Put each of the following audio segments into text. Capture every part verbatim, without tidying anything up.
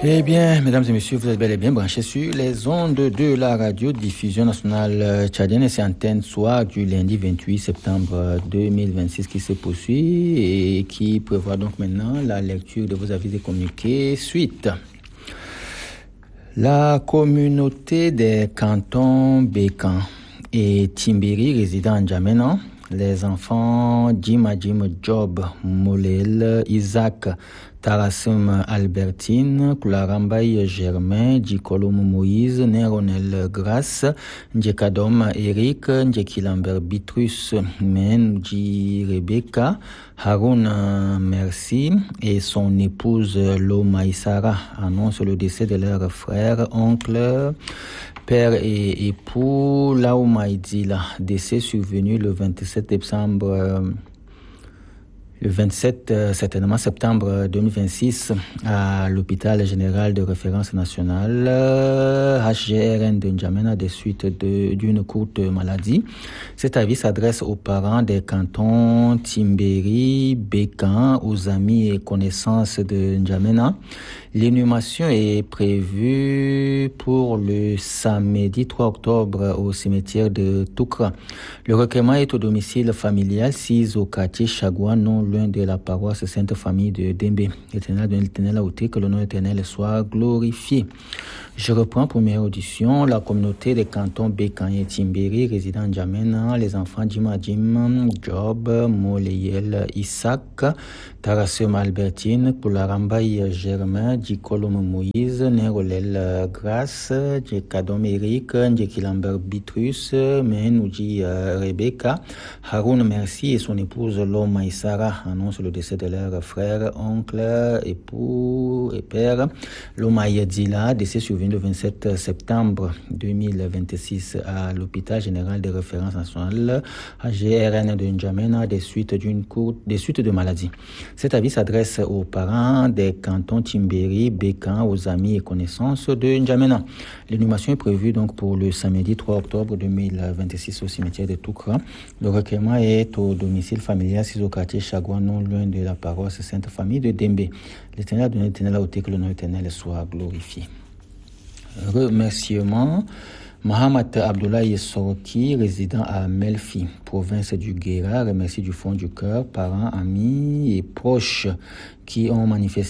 Eh bien, mesdames et messieurs, vous êtes bel et bien branchés sur les ondes de la radio-diffusion nationale tchadienne et c'est antenne soir du lundi vingt-huit septembre deux mille vingt-six qui se poursuit et qui prévoit donc maintenant la lecture de vos avis et communiqués. Suite. La communauté des cantons Bécan et Timbiri résidant en Djamena, les enfants Jim Jim Job Molel, Isaac Tarassim Albertine, Koularambay Germain, Djikolom Moïse, Néronel Grasse, Ndjekadom Eric, Ndjekilambert Bitrus, Men Dji Rebecca, Haroun Merci et son épouse Lomaïsara annoncent le décès de leur frère, oncle, père et époux Laoumaïdila, décès survenu le vingt-sept décembre Le vingt-sept, euh, certainement septembre deux mille vingt-six, à l'hôpital général de référence nationale euh, H G R N de N'Djamena des suites de, d'une courte maladie. Cet avis s'adresse aux parents des cantons Timberi, Bécan, aux amis et connaissances de N'Djamena. L'inhumation est prévue pour le samedi trois octobre au cimetière de Toukra. Le recueillement est au domicile familial six au quartier Chagouan, non loin de la paroisse Sainte Famille de Dembe. L'éternel de l'éternel a ôté, que le nom éternel soit glorifié. Je reprends première audition. La communauté des cantons Bécan et Timberi résidant en N'Djamena, les enfants Jim Jim, Job, Moleyel, Isaac, Tarassim Albertine, Koularambay Germain, Djikolom Moïse, Nérolel Grasse, Djekadom Eric, Ndjekilambert Bitrus, Menouji Rebecca, Haroun Merci et son épouse Lomaïsara annoncent le décès de leur frère, oncle, époux et père. Lomaïdila, décès survenu le vingt-sept septembre deux mille vingt-six à l'hôpital général de référence nationale A G R N de N'Djamena des suites d'une courte, des suites de maladie. Cet avis s'adresse aux parents des cantons Timberi, Bécan, aux amis et connaissances de N'Djamena. L'inhumation est prévue donc pour le samedi trois octobre deux mille vingt-six au cimetière de Toukra. Le recueillement est au domicile familial six au quartier Chagouan, non loin de la paroisse Sainte Famille de Dembe. L'éternel de l'éternel a ôté, que le nom éternel soit glorifié. Remerciements. Mohamed Abdoulaye Soroki, résident à Melfi, province du Guéra, remercie du fond du cœur parents, amis et proches qui ont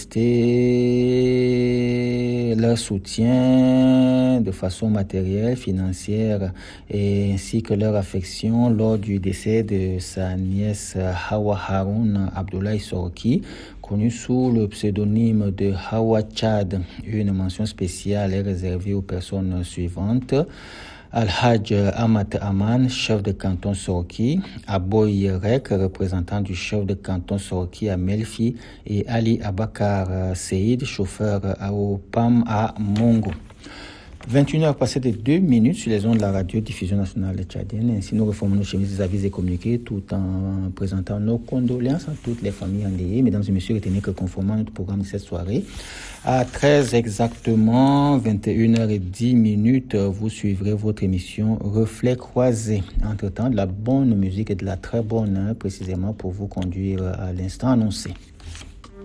manifesté leur soutien de façon matérielle, financière et ainsi que leur affection lors du décès de sa nièce Hawa Haroun Abdoulaye Soroki, connue sous le pseudonyme de Hawa Tchad. Une mention spéciale est réservée aux personnes suivantes: Al-Hajj Amat Aman, chef de canton Soroki, Aboy Rek, représentant du chef de canton Soroki à Melfi, et Ali Abakar Seid, chauffeur au P A M à Mongo. vingt et une heures passées de deux minutes sur les ondes de la radio-diffusion nationale tchadienne. Ainsi, nous reformons nos chemises des avis et communiqués tout en présentant nos condoléances à toutes les familles endeuillées. Mesdames et messieurs, retenez que conformément à notre programme de cette soirée, à treize exactement, vingt et une heures dix minutes, vous suivrez votre émission Reflets croisés. Entre-temps, de la bonne musique et de la très bonne heure, précisément pour vous conduire à l'instant annoncé.